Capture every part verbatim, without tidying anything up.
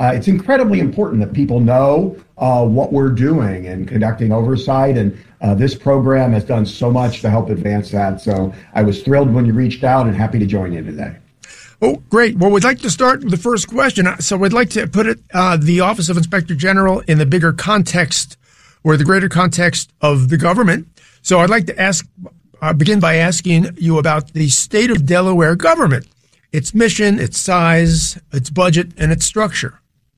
uh, it's incredibly important that people know uh, what we're doing and conducting oversight. And uh, this program has done so much to help advance that. So I was thrilled when you reached out and happy to join you today. Oh, great. Well, we'd like to start with the first question. So we'd like to put it, uh, the Office of Inspector General in the bigger context or the greater context of the government. So I'd like to ask, uh, begin by asking you about the state of Delaware government, its mission, its size, its budget, and its structure.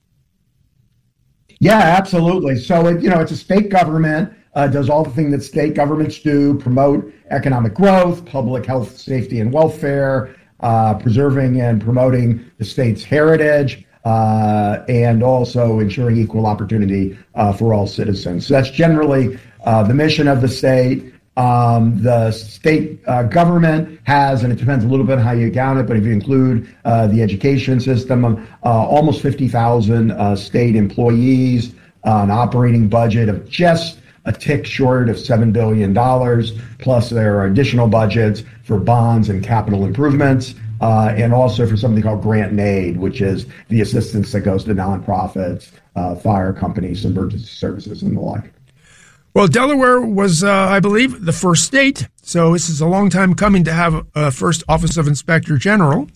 Yeah, absolutely. So, it, you know, it's a state government, uh, does all the things that state governments do, promote economic growth, public health, safety, and welfare, uh, preserving and promoting the state's heritage, uh, and also ensuring equal opportunity uh, for all citizens. So that's generally uh, the mission of the state. Um, the state uh, government has, and it depends a little bit how you count it, but if you include uh, the education system, uh, almost fifty thousand uh, state employees, uh, an operating budget of just a tick short of seven billion dollars, plus there are additional budgets for bonds and capital improvements, uh, and also for something called grant and aid, which is the assistance that goes to nonprofits, uh, fire companies, emergency services, and the like. Well, Delaware was, uh, I believe, the first state, so this is a long time coming to have a first Office of Inspector General.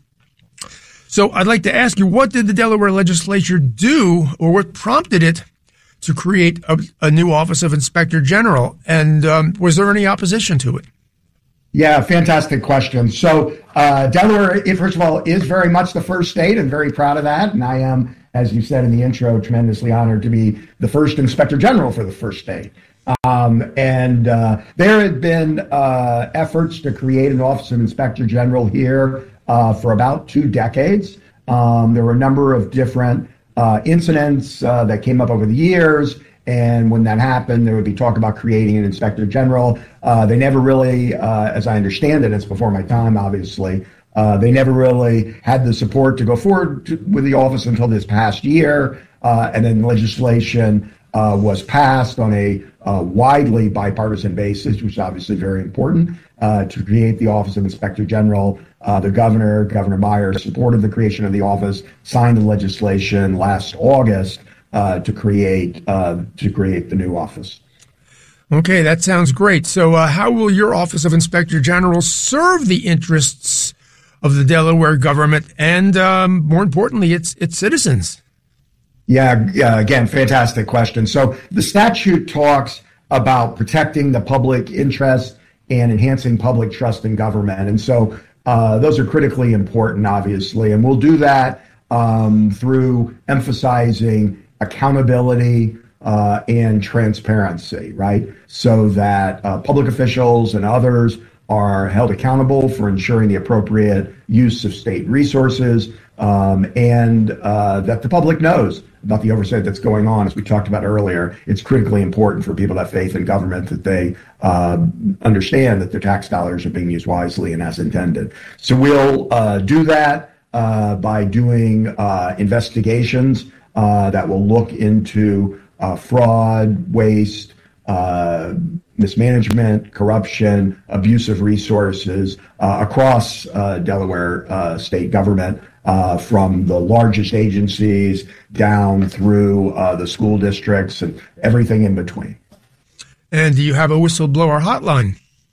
So I'd like to ask you, what did the Delaware legislature do, or what prompted it to create a, a new Office of Inspector General, and um, was there any opposition to it? Yeah, fantastic question. So uh, Delaware, it, first of all, is very much the first state, and very proud of that, and I am, as you said in the intro, tremendously honored to be the first Inspector General for the first state. Um, and uh, there had been uh, efforts to create an Office of Inspector General here uh, for about two decades. Um, there were a number of different uh, incidents uh, that came up over the years, and when that happened, there would be talk about creating an Inspector General. Uh, they never really, uh, as I understand it, it's before my time, obviously, uh, they never really had the support to go forward to, with the office until this past year, uh, and then legislation Uh, was passed on a uh, widely bipartisan basis, which is obviously very important, uh, to create the Office of Inspector General. Uh, the governor, Governor Meyer, supported the creation of the office, signed the legislation last August uh, to create uh, to create the new office. Okay, that sounds great. So uh, how will your Office of Inspector General serve the interests of the Delaware government and, um, more importantly, its its citizens? Yeah, yeah, again, fantastic question. So the statute talks about protecting the public interest and enhancing public trust in government. And so uh, those are critically important, obviously. And we'll do that um, through emphasizing accountability uh, and transparency, right? So that uh, public officials and others are held accountable for ensuring the appropriate use of state resources, um, and uh, that the public knows about the oversight that's going on. As we talked about earlier, it's critically important for people to have faith in government, that they uh, understand that their tax dollars are being used wisely and as intended. So we'll uh, do that uh, by doing uh, investigations uh, that will look into uh, fraud, waste, uh, mismanagement, corruption, abuse of resources uh, across uh, Delaware uh, state government, uh, from the largest agencies down through uh, the school districts and everything in between. And do you have a whistleblower hotline?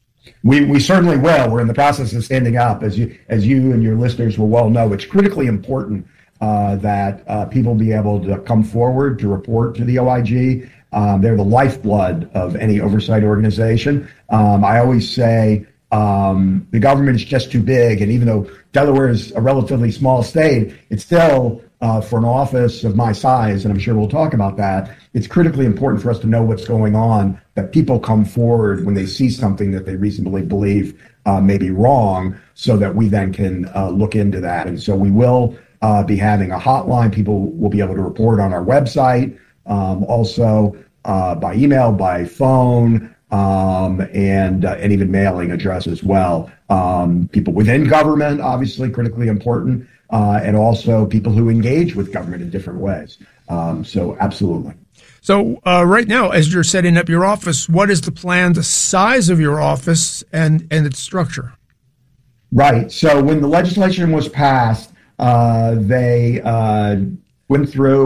We we certainly will. We're in the process of standing up, as you as you and your listeners will well know. It's critically important uh, that uh, people be able to come forward to report to the O I G. Um, they're the lifeblood of any oversight organization. Um, I always say um, the government is just too big, and even though Delaware is a relatively small state, it's still, uh, for an office of my size, and I'm sure we'll talk about that, it's critically important for us to know what's going on, that people come forward when they see something that they reasonably believe uh, may be wrong, so that we then can uh, look into that. And so we will uh, be having a hotline. People will be able to report on our website, um, also uh, by email, by phone, um, and uh, and even mailing address as well. Um, people within government, obviously critically important, uh, and also people who engage with government in different ways. Um, so absolutely. So uh, right now, as you're setting up your office, what is the planned size of your office and, and its structure? Right. So when the legislation was passed, uh, they uh, went through